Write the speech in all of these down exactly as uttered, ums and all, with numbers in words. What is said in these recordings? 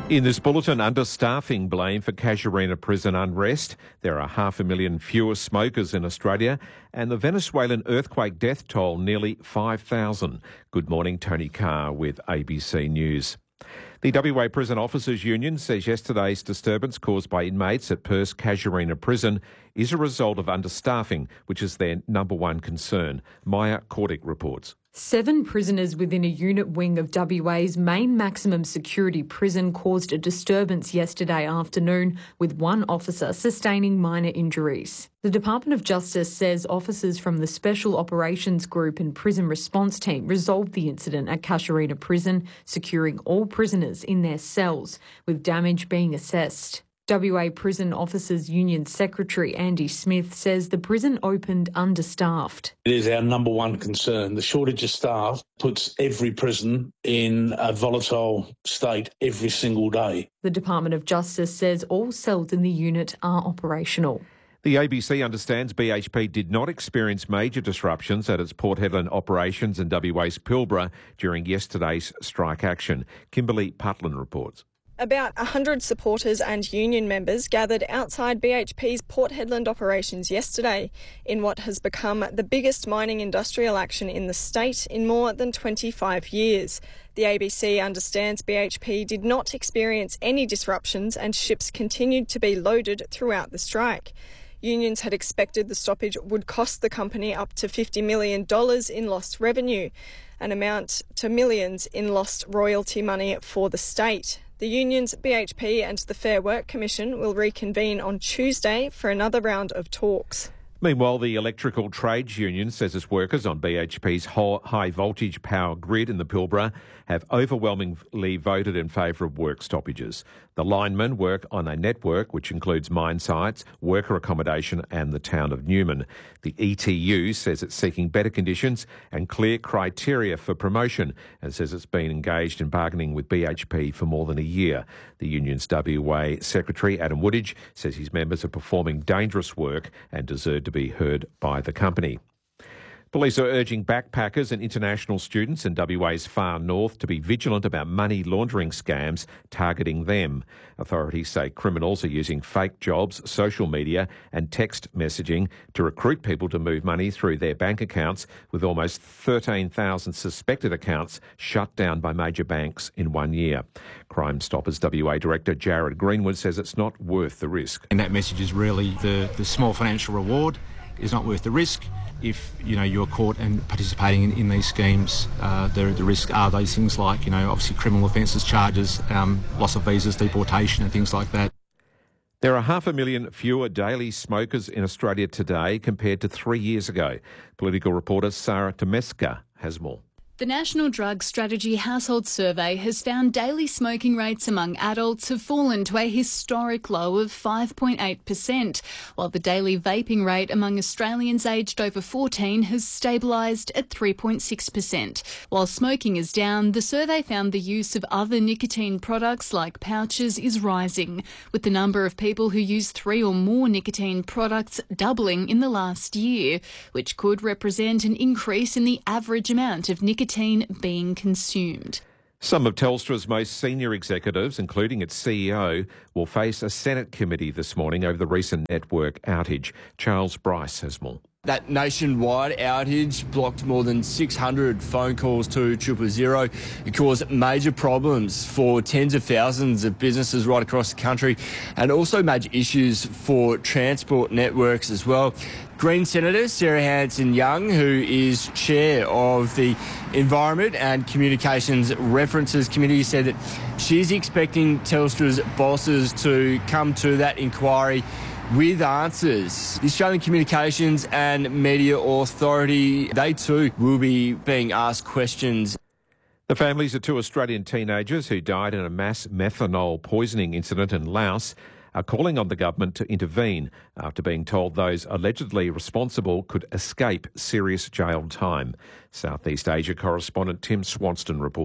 In this bulletin, understaffing blame for Casuarina prison unrest. There are half a million fewer smokers in Australia, and the Venezuelan earthquake death toll nearly five thousand. Good morning, Tony Carr with A B C News. The W A Prison Officers Union says yesterday's disturbance caused by inmates at Perth's Casuarina prison is a result of understaffing, which is their number one concern. Maya Kordick reports. Seven prisoners within a unit wing of W A's main maximum security prison caused a disturbance yesterday afternoon, with one officer sustaining minor injuries. The Department of Justice says officers from the Special Operations Group and Prison Response Team resolved the incident at Casuarina Prison, securing all prisoners in their cells, with damage being assessed. W A Prison Officers Union Secretary Andy Smith says the prison opened understaffed. It is our number one concern. The shortage of staff puts every prison in a volatile state every single day. The Department of Justice says all cells in the unit are operational. The A B C understands B H P did not experience major disruptions at its Port Hedland operations in W A's Pilbara during yesterday's strike action. Kimberly Putland reports. About one hundred supporters and union members gathered outside B H P's Port Hedland operations yesterday in what has become the biggest mining industrial action in the state in more than twenty-five years. The A B C understands B H P did not experience any disruptions and ships continued to be loaded throughout the strike. Unions had expected the stoppage would cost the company up to fifty million dollars in lost revenue, an amount to millions in lost royalty money for the state. The unions, B H P and the Fair Work Commission will reconvene on Tuesday for another round of talks. Meanwhile, the Electrical Trades Union says its workers on B H P's high voltage power grid in the Pilbara have overwhelmingly voted in favour of work stoppages. The linemen work on a network which includes mine sites, worker accommodation and the town of Newman. The E T U says it's seeking better conditions and clear criteria for promotion and says it's been engaged in bargaining with B H P for more than a year. The union's W A Secretary, Adam Woodage, says his members are performing dangerous work and deserve to be heard by the company. Police are urging backpackers and international students in W A's far north to be vigilant about money laundering scams targeting them. Authorities say criminals are using fake jobs, social media and text messaging to recruit people to move money through their bank accounts, with almost thirteen thousand suspected accounts shut down by major banks in one year. Crime Stoppers W A Director Jared Greenwood says it's not worth the risk. And that message is really the, the small financial reward is not worth the risk. If, you know, you're caught and participating in, in these schemes, uh, the, the risks are those things like, you know, obviously criminal offences, charges, um, loss of visas, deportation and things like that. There are half a million fewer daily smokers in Australia today compared to three years ago. Political reporter Sarah Tomeska has more. The National Drug Strategy Household Survey has found daily smoking rates among adults have fallen to a historic low of five point eight percent, while the daily vaping rate among Australians aged over fourteen has stabilised at three point six percent. While smoking is down, the survey found the use of other nicotine products like pouches is rising, with the number of people who use three or more nicotine products doubling in the last year, which could represent an increase in the average amount of nicotine being consumed. Some of Telstra's most senior executives, including its C E O, will face a Senate committee this morning over the recent network outage. Charles Bryce has more. That nationwide outage blocked more than six hundred phone calls to triple zero. It caused major problems for tens of thousands of businesses right across the country and also major issues for transport networks as well. Green Senator Sarah Hanson-Young, who is chair of the Environment and Communications References Committee, said that she's expecting Telstra's bosses to come to that inquiry with answers. The Australian Communications and Media Authority, they too will be being asked questions. The families of two Australian teenagers who died in a mass methanol poisoning incident in Laos are calling on the government to intervene after being told those allegedly responsible could escape serious jail time. Southeast Asia correspondent Tim Swanston reports.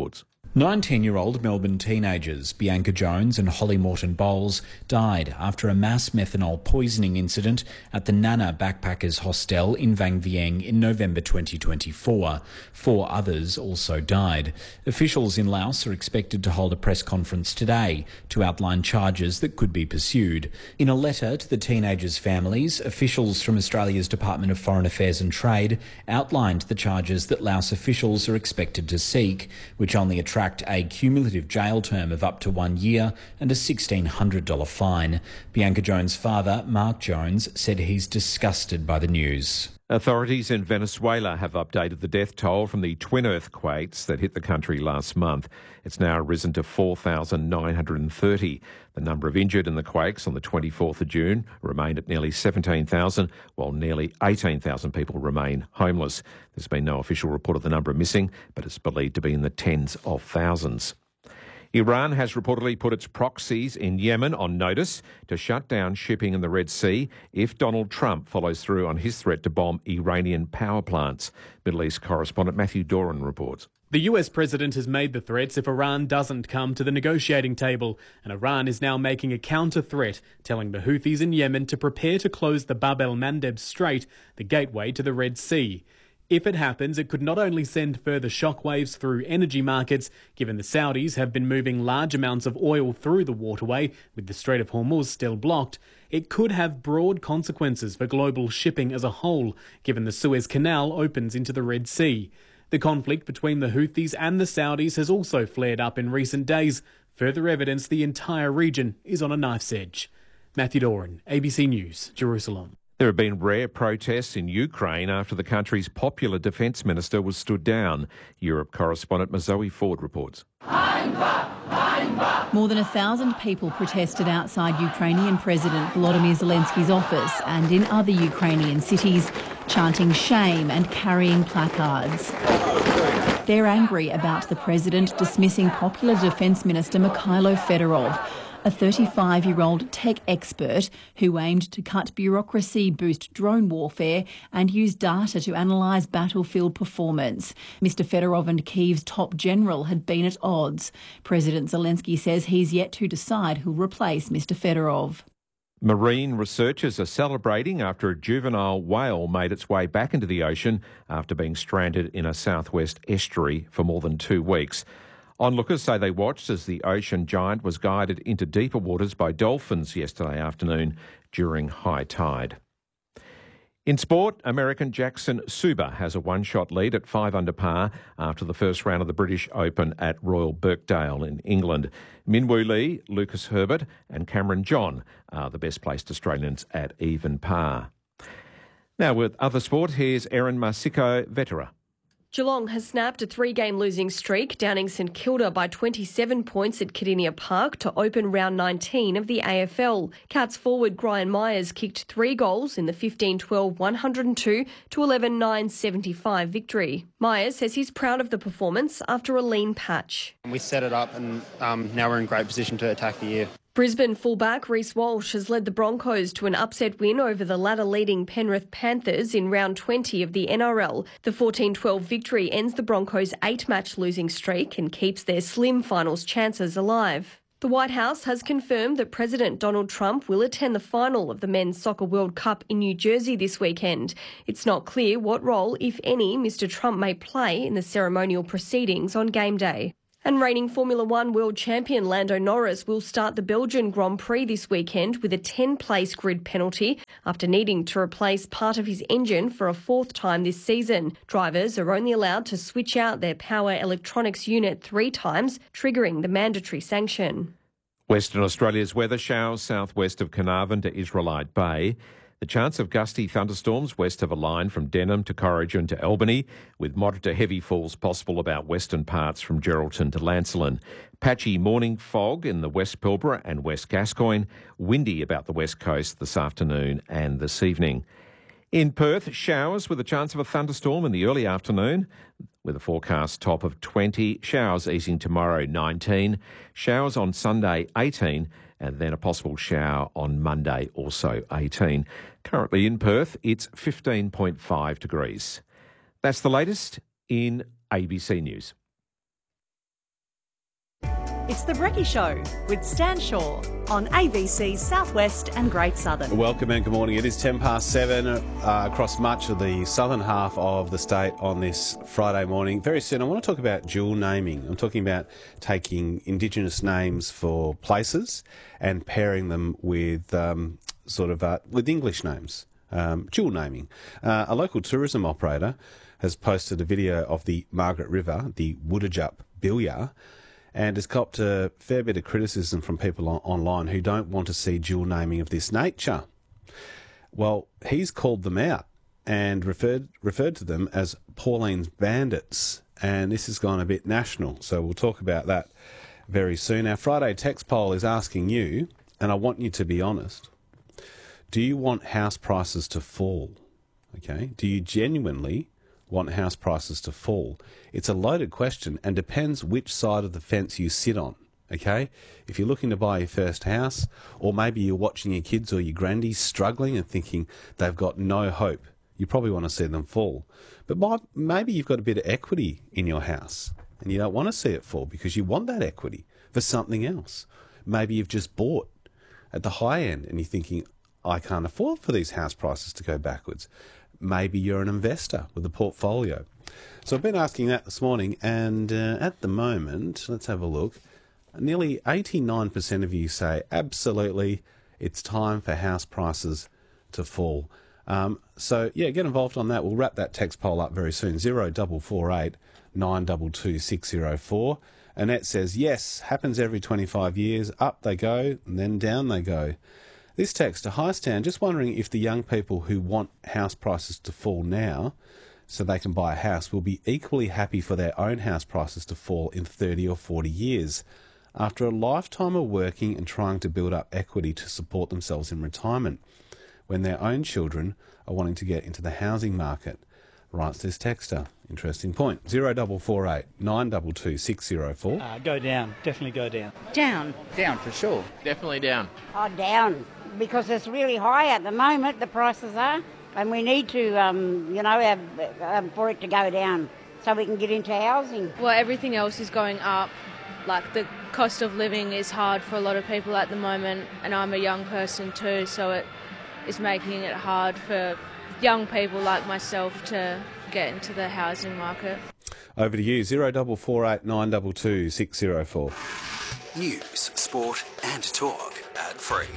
nineteen-year-old Melbourne teenagers Bianca Jones and Holly Morton Bowles died after a mass methanol poisoning incident at the Nana Backpackers Hostel in Vang Vieng in November twenty twenty-four. Four others also died. Officials in Laos are expected to hold a press conference today to outline charges that could be pursued. In a letter to the teenagers' families, officials from Australia's Department of Foreign Affairs and Trade outlined the charges that Laos officials are expected to seek, which only attract a cumulative jail term of up to one year and a sixteen hundred dollars fine. Bianca Jones' father, Mark Jones, said he's disgusted by the news. Authorities in Venezuela have updated the death toll from the twin earthquakes that hit the country last month. It's now risen to four thousand nine hundred thirty. The number of injured in the quakes on the twenty-fourth of June remained at nearly seventeen thousand, while nearly eighteen thousand people remain homeless. There's been no official report of the number missing, but it's believed to be in the tens of thousands. Iran has reportedly put its proxies in Yemen on notice to shut down shipping in the Red Sea if Donald Trump follows through on his threat to bomb Iranian power plants. Middle East correspondent Matthew Doran reports. The U S president has made the threats if Iran doesn't come to the negotiating table, and Iran is now making a counter-threat, telling the Houthis in Yemen to prepare to close the Bab el-Mandeb Strait, the gateway to the Red Sea. If it happens, it could not only send further shockwaves through energy markets, given the Saudis have been moving large amounts of oil through the waterway, with the Strait of Hormuz still blocked, it could have broad consequences for global shipping as a whole, given the Suez Canal opens into the Red Sea. The conflict between the Houthis and the Saudis has also flared up in recent days, further evidence the entire region is on a knife's edge. Matthew Doran, A B C News, Jerusalem. There have been rare protests in Ukraine after the country's popular defence minister was stood down. Europe correspondent Mazoe Ford reports. More than a thousand people protested outside Ukrainian President Volodymyr Zelensky's office and in other Ukrainian cities, chanting shame and carrying placards. They're angry about the president dismissing popular Defence Minister Mikhailo Fedorov, a thirty-five-year-old tech expert who aimed to cut bureaucracy, boost drone warfare and use data to analyse battlefield performance. Mister Fedorov and Kyiv's top general had been at odds. President Zelensky says he's yet to decide who'll replace Mister Fedorov. Marine researchers are celebrating after a juvenile whale made its way back into the ocean after being stranded in a southwest estuary for more than two weeks. Onlookers say they watched as the ocean giant was guided into deeper waters by dolphins yesterday afternoon during high tide. In sport, American Jackson Suba has a one-shot lead at five under par after the first round of the British Open at Royal Birkdale in England. Minwoo Lee, Lucas Herbert and Cameron John are the best-placed Australians at even par. Now with other sport, here's Erin Masiko-Vetera. Geelong has snapped a three-game losing streak, downing St Kilda by twenty-seven points at Kardinia Park to open round nineteen of the A F L. Cats forward Brian Myers kicked three goals in the fifteen twelve one oh two to eleven nine seventy-five victory. Myers says he's proud of the performance after a lean patch. We set it up and um, now we're in great position to attack the year. Brisbane fullback Reece Walsh has led the Broncos to an upset win over the ladder-leading Penrith Panthers in round twenty of the N R L. The fourteen twelve victory ends the Broncos' eight-match losing streak and keeps their slim finals chances alive. The White House has confirmed that President Donald Trump will attend the final of the Men's Soccer World Cup in New Jersey this weekend. It's not clear what role, if any, Mister Trump may play in the ceremonial proceedings on game day. And reigning Formula One world champion Lando Norris will start the Belgian Grand Prix this weekend with a ten-place grid penalty after needing to replace part of his engine for a fourth time this season. Drivers are only allowed to switch out their power electronics unit three times, triggering the mandatory sanction. Western Australia's weather: showers southwest of Carnarvon to Israelite Bay. The chance of gusty thunderstorms west of a line from Denham to Corrigan to Albany, with moderate to heavy falls possible about western parts from Geraldton to Lancelin. Patchy morning fog in the West Pilbara and West Gascoyne. Windy about the west coast this afternoon and this evening. In Perth, showers with a chance of a thunderstorm in the early afternoon, with a forecast top of twenty. Showers easing tomorrow, nineteen. Showers on Sunday, eighteen. And then a possible shower on Monday, also eighteen. Currently in Perth, it's fifteen point five degrees. That's the latest in A B C News. It's The Brekkie Show with Stan Shaw on A B C Southwest and Great Southern. Welcome and good morning. It is ten past seven uh, across much of the southern half of the state on this Friday morning. Very soon I want to talk about dual naming. I'm talking about taking Indigenous names for places and pairing them with um, sort of uh, with English names. Um, dual naming. Uh, a local tourism operator has posted a video of the Margaret River, the Wudjidjup Bilya, and has copped a fair bit of criticism from people on- online who don't want to see dual naming of this nature. Well, he's called them out and referred referred to them as Pauline's Bandits, and this has gone a bit national, so we'll talk about that very soon. Our Friday text poll is asking you, and I want you to be honest, do you want house prices to fall? Okay, do you genuinely want house prices to fall? It's a loaded question and depends which side of the fence you sit on, okay? If you're looking to buy your first house, or maybe you're watching your kids or your grandies struggling and thinking they've got no hope, you probably want to see them fall. But maybe you've got a bit of equity in your house and you don't want to see it fall because you want that equity for something else. Maybe you've just bought at the high end and you're thinking, I can't afford for these house prices to go backwards. Maybe you're an investor with a portfolio. So I've been asking that this morning, and uh, at the moment, let's have a look, nearly eighty-nine percent of you say absolutely it's time for house prices to fall. Um, so, yeah, get involved on that. We'll wrap that text poll up very soon. zero four four eight nine two two six zero four. Annette says, yes, happens every twenty-five years. Up they go, and then down they go. This text to Hi Stan, just wondering if the young people who want house prices to fall now so they can buy a house will be equally happy for their own house prices to fall in thirty or forty years after a lifetime of working and trying to build up equity to support themselves in retirement when their own children are wanting to get into the housing market. Writes this texter. Interesting point. zero four four eight nine two two six zero four. Uh, go down. Definitely go down. Down. Down for sure. Definitely down. Oh, down. Because it's really high at the moment, the prices are. And we need to, um, you know, have, um, for it to go down so we can get into housing. Well, everything else is going up. Like, the cost of living is hard for a lot of people at the moment. And I'm a young person too, so it is making it hard for young people like myself to get into the housing market. Over to you, zero four four eight nine two two six zero four. News, sport and talk, ad-free.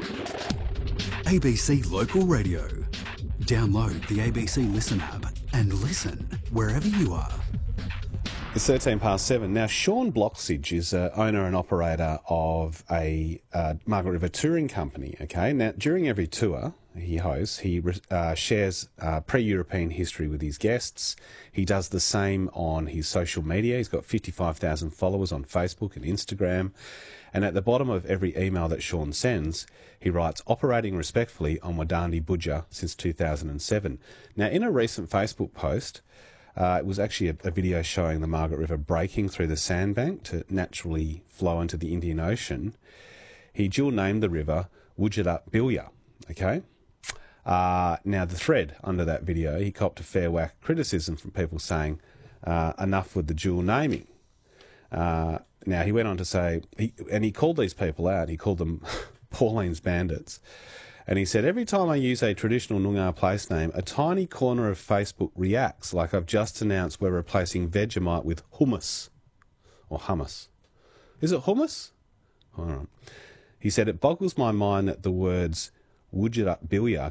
A B C Local Radio. Download the A B C Listen app and listen wherever you are. It's thirteen past seven. Now, Sean Bloxage is uh, owner and operator of a uh, Margaret River touring company, okay? Now, during every tour he hosts, he uh, shares uh, pre-European history with his guests. He does the same on his social media. He's got fifty-five thousand followers on Facebook and Instagram. And at the bottom of every email that Sean sends, he writes, operating respectfully on Wadandi Budja since two thousand seven. Now, in a recent Facebook post, Uh, it was actually a, a video showing the Margaret River breaking through the sandbank to naturally flow into the Indian Ocean. He dual named the river Wudjidjup Bilya, okay? Uh, now, the thread under that video, he copped a fair whack criticism from people saying, uh, enough with the dual naming. Uh, now, he went on to say, he, and he called these people out, he called them Pauline's Bandits. And he said, every time I use a traditional Noongar place name, a tiny corner of Facebook reacts like I've just announced we're replacing Vegemite with hummus. Or hummus. Is it hummus? All right. He said, it boggles my mind that the words Wudjidjup Bilya